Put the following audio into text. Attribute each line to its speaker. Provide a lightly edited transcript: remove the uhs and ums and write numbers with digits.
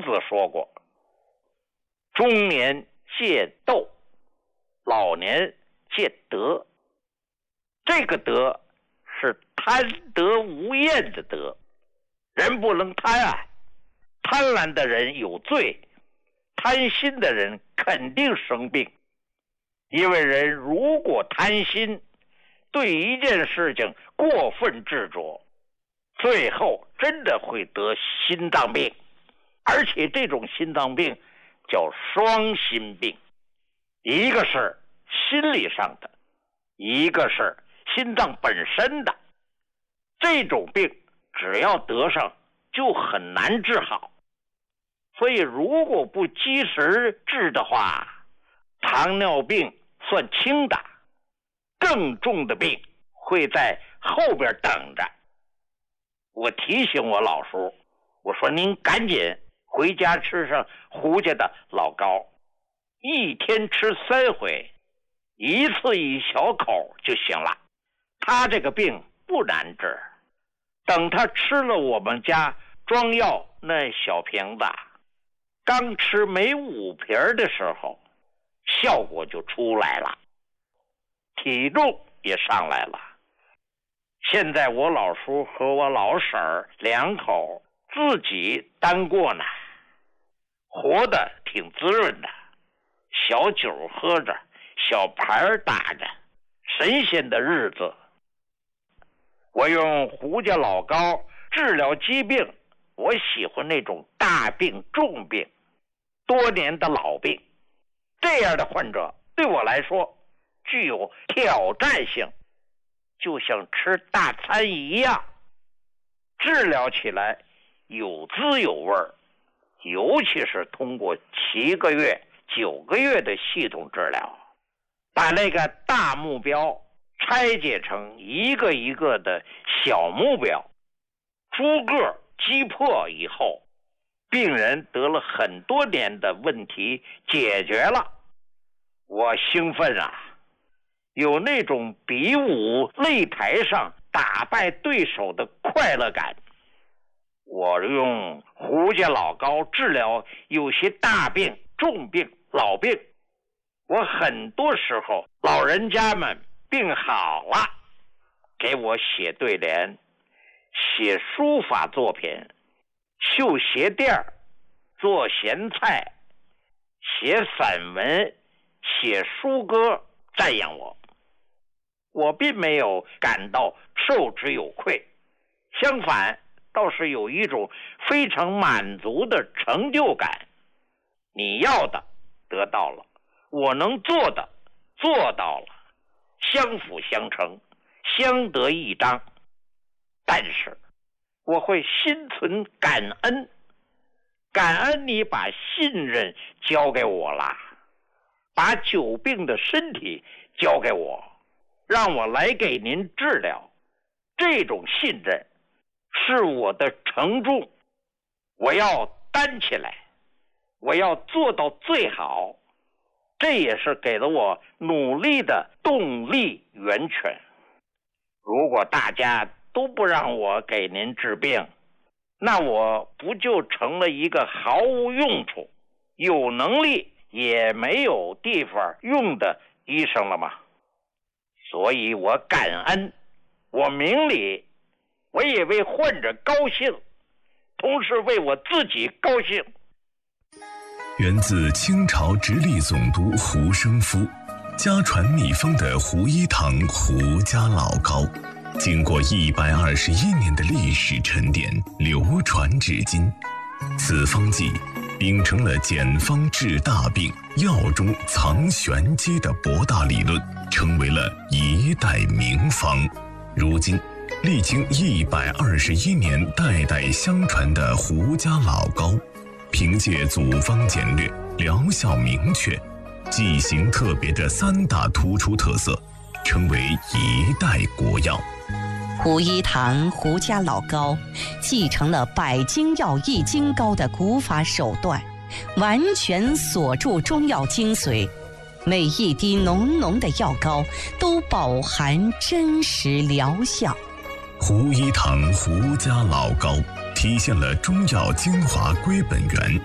Speaker 1: 子说过，中年戒斗，老年戒德。这个德是贪得无厌的德，人不能贪爱，贪婪的人有罪，贪心的人肯定生病。因为人如果贪心，对一件事情过分执着，最后真的会得心脏病，而且这种心脏病叫双心病，一个是心理上的，一个是心脏本身的。这种病只要得上就很难治好，所以如果不及时治的话，糖尿病算轻的，更重的病会在后边等着。我提醒我老叔，我说您赶紧回家吃上胡家的老膏，一天吃3回，一次一小口就行了。他这个病不难治，等他吃了我们家装药那小瓶子，刚吃没5瓶的时候，效果就出来了，体重也上来了。现在我老叔和我老婶儿2口自己单过呢，活得挺滋润的，小酒喝着，小牌打着，神仙的日子。我用胡家老膏治疗疾病，我喜欢那种大病重病，多年的老病，这样的患者对我来说具有挑战性，就像吃大餐一样，治疗起来有滋有味儿，尤其是通过7个月、9个月的系统治疗，把那个大目标拆解成一个一个的小目标，逐个击破以后，病人得了很多年的问题解决了。我兴奋啊，有那种比武擂台上打败对手的快乐感。我用胡家老膏治疗有些大病、重病、老病，我很多时候老人家们病好了，给我写对联，写书法作品，绣鞋垫，做咸菜，写散文，写书歌，赞扬我。我并没有感到受之有愧，相反，倒是有一种非常满足的成就感。你要的得到了，我能做的做到了，相辅相成，相得益彰。但是我会心存感恩，感恩你把信任交给我了，把久病的身体交给我，让我来给您治疗。这种信任是我的承重，我要担起来，我要做到最好，这也是给了我努力的动力源泉。如果大家都不让我给您治病，那我不就成了一个毫无用处、有能力也没有地方用的医生了吗？所以我感恩，我明理，我也为患者高兴，同时为我自己高兴。
Speaker 2: 源自清朝直隶总督胡生夫，家传秘方的胡一堂胡家老膏，经过121年的历史沉淀，流传至今。此方剂秉承了简方治大病、药中藏玄机的博大理论，成为了一代名方。如今历经121年代代相传的胡家老膏，凭借组方简略、疗效明确、剂型特别的3大突出特色，成为一代国药。
Speaker 3: 胡一堂胡家老膏继承了百精药易筋膏的古法手段，完全锁住中药精髓，每一滴浓浓的药膏都饱含真实疗效。
Speaker 2: 胡一堂胡家老膏体现了中药精华归本源，